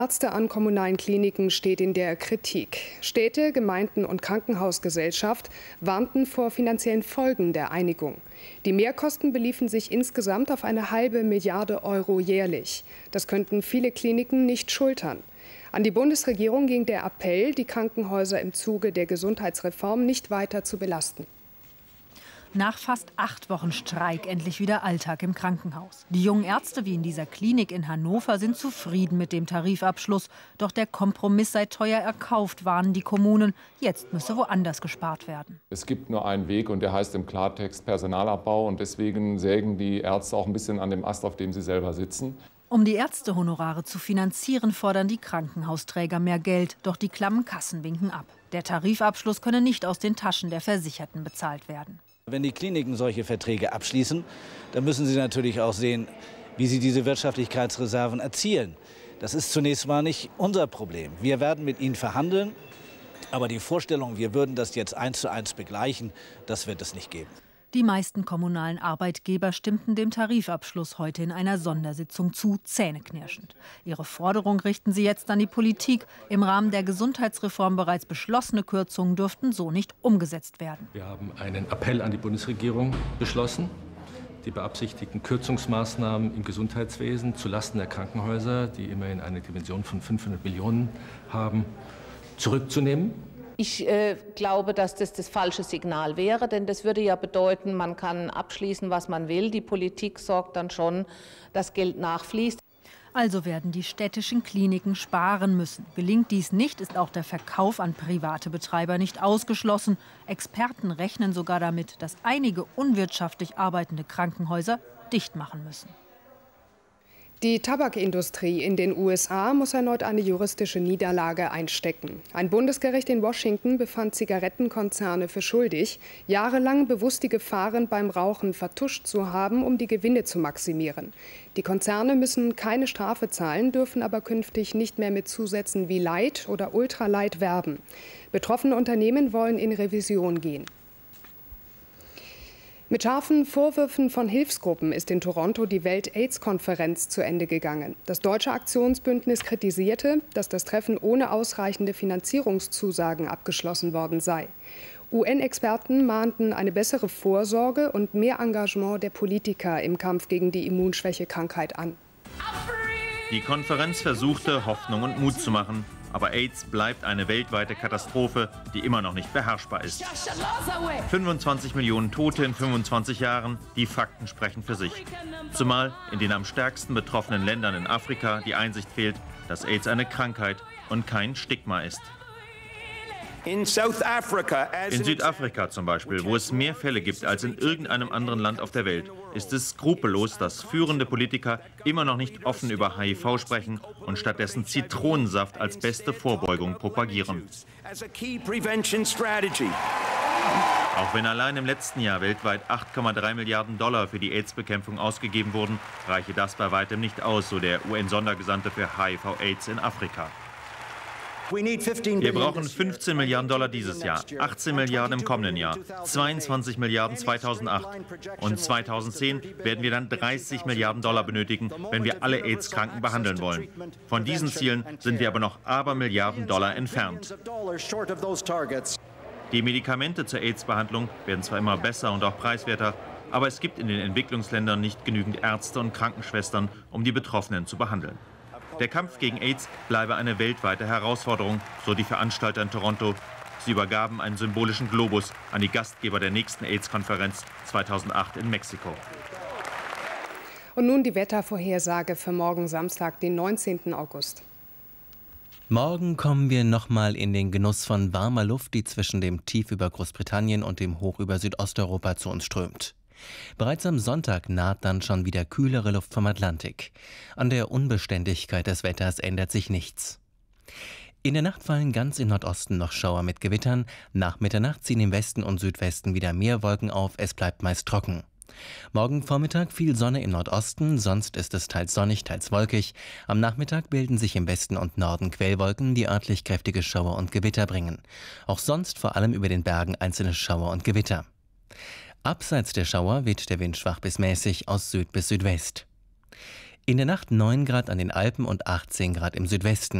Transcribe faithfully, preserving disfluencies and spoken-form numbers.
Ärzte an kommunalen Kliniken steht in der Kritik. Städte, Gemeinden und Krankenhausgesellschaft warnten vor finanziellen Folgen der Einigung. Die Mehrkosten beliefen sich insgesamt auf eine halbe Milliarde Euro jährlich. Das könnten viele Kliniken nicht schultern. An die Bundesregierung ging der Appell, die Krankenhäuser im Zuge der Gesundheitsreform nicht weiter zu belasten. Nach fast acht Wochen Streik endlich wieder Alltag im Krankenhaus. Die jungen Ärzte wie in dieser Klinik in Hannover sind zufrieden mit dem Tarifabschluss. Doch der Kompromiss sei teuer erkauft, warnen die Kommunen. Jetzt müsse woanders gespart werden. Es gibt nur einen Weg und der heißt im Klartext Personalabbau. Und deswegen sägen die Ärzte auch ein bisschen an dem Ast, auf dem sie selber sitzen. Um die Ärztehonorare zu finanzieren, fordern die Krankenhausträger mehr Geld. Doch die klammen Kassen winken ab. Der Tarifabschluss könne nicht aus den Taschen der Versicherten bezahlt werden. Wenn die Kliniken solche Verträge abschließen, dann müssen sie natürlich auch sehen, wie sie diese Wirtschaftlichkeitsreserven erzielen. Das ist zunächst mal nicht unser Problem. Wir werden mit ihnen verhandeln, aber die Vorstellung, wir würden das jetzt eins zu eins begleichen, das wird es nicht geben. Die meisten kommunalen Arbeitgeber stimmten dem Tarifabschluss heute in einer Sondersitzung zu, zähneknirschend. Ihre Forderung richten sie jetzt an die Politik. Im Rahmen der Gesundheitsreform bereits beschlossene Kürzungen dürften so nicht umgesetzt werden. Wir haben einen Appell an die Bundesregierung beschlossen, die beabsichtigten Kürzungsmaßnahmen im Gesundheitswesen zulasten der Krankenhäuser, die immerhin eine Dimension von fünfhundert Millionen haben, zurückzunehmen. Ich äh, glaube, dass das das falsche Signal wäre, denn das würde ja bedeuten, man kann abschließen, was man will. Die Politik sorgt dann schon, dass Geld nachfließt. Also werden die städtischen Kliniken sparen müssen. Gelingt dies nicht, ist auch der Verkauf an private Betreiber nicht ausgeschlossen. Experten rechnen sogar damit, dass einige unwirtschaftlich arbeitende Krankenhäuser dicht machen müssen. Die Tabakindustrie in den U S A muss erneut eine juristische Niederlage einstecken. Ein Bundesgericht in Washington befand Zigarettenkonzerne für schuldig, jahrelang bewusst die Gefahren beim Rauchen vertuscht zu haben, um die Gewinne zu maximieren. Die Konzerne müssen keine Strafe zahlen, dürfen aber künftig nicht mehr mit Zusätzen wie Light oder Ultralight werben. Betroffene Unternehmen wollen in Revision gehen. Mit scharfen Vorwürfen von Hilfsgruppen ist in Toronto die Welt-AIDS-Konferenz zu Ende gegangen. Das deutsche Aktionsbündnis kritisierte, dass das Treffen ohne ausreichende Finanzierungszusagen abgeschlossen worden sei. U N-Experten mahnten eine bessere Vorsorge und mehr Engagement der Politiker im Kampf gegen die Immunschwächekrankheit an. Die Konferenz versuchte, Hoffnung und Mut zu machen. Aber AIDS bleibt eine weltweite Katastrophe, die immer noch nicht beherrschbar ist. fünfundzwanzig Millionen Tote in fünfundzwanzig Jahren, die Fakten sprechen für sich. Zumal in den am stärksten betroffenen Ländern in Afrika die Einsicht fehlt, dass AIDS eine Krankheit und kein Stigma ist. In Südafrika zum Beispiel, wo es mehr Fälle gibt als in irgendeinem anderen Land auf der Welt, ist es skrupellos, dass führende Politiker immer noch nicht offen über H I V sprechen und stattdessen Zitronensaft als beste Vorbeugung propagieren. Auch wenn allein im letzten Jahr weltweit acht Komma drei Milliarden Dollar für die AIDS-Bekämpfung ausgegeben wurden, reiche das bei weitem nicht aus, so der U N-Sondergesandte für H I V-AIDS in Afrika. Wir brauchen fünfzehn Milliarden Dollar dieses Jahr, achtzehn Milliarden im kommenden Jahr, zweiundzwanzig Milliarden zweitausendacht. Und zweitausendzehn werden wir dann dreißig Milliarden Dollar benötigen, wenn wir alle AIDS-Kranken behandeln wollen. Von diesen Zielen sind wir aber noch Abermilliarden Dollar entfernt. Die Medikamente zur AIDS-Behandlung werden zwar immer besser und auch preiswerter, aber es gibt in den Entwicklungsländern nicht genügend Ärzte und Krankenschwestern, um die Betroffenen zu behandeln. Der Kampf gegen AIDS bleibe eine weltweite Herausforderung, so die Veranstalter in Toronto. Sie übergaben einen symbolischen Globus an die Gastgeber der nächsten AIDS-Konferenz zweitausendacht in Mexiko. Und nun die Wettervorhersage für morgen Samstag, den neunzehnten August. Morgen kommen wir nochmal in den Genuss von warmer Luft, die zwischen dem Tief über Großbritannien und dem Hoch über Südosteuropa zu uns strömt. Bereits am Sonntag naht dann schon wieder kühlere Luft vom Atlantik. An der Unbeständigkeit des Wetters ändert sich nichts. In der Nacht fallen ganz im Nordosten noch Schauer mit Gewittern. Nach Mitternacht ziehen im Westen und Südwesten wieder mehr Wolken auf. Es bleibt meist trocken. Morgen Vormittag viel Sonne im Nordosten, sonst ist es teils sonnig, teils wolkig. Am Nachmittag bilden sich im Westen und Norden Quellwolken, die örtlich kräftige Schauer und Gewitter bringen. Auch sonst vor allem über den Bergen einzelne Schauer und Gewitter. Abseits der Schauer weht der Wind schwach bis mäßig aus Süd bis Südwest. In der Nacht neun Grad an den Alpen und achtzehn Grad im Südwesten.